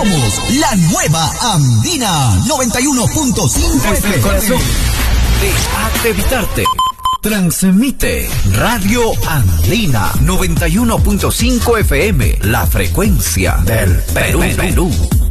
Somos la nueva Andina 91.5 Desde el corazón de Acrevitarte. Transmite Radio Andina 91.5 FM, la frecuencia del Perú.